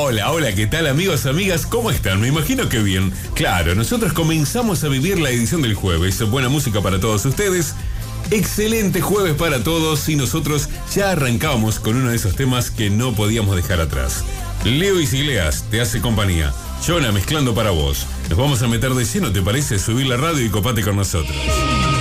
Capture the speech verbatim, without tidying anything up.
Hola, hola, ¿qué tal amigos, amigas? ¿Cómo están? Me imagino que bien. Claro, nosotros comenzamos a vivir la edición del jueves. Buena música para todos ustedes. Excelente jueves para todos y nosotros ya arrancamos con uno de esos temas que no podíamos dejar atrás. Leo Iglesias te hace compañía. Jonah mezclando para vos. Nos vamos a meter de lleno, ¿te parece? Subir la radio y copate con nosotros.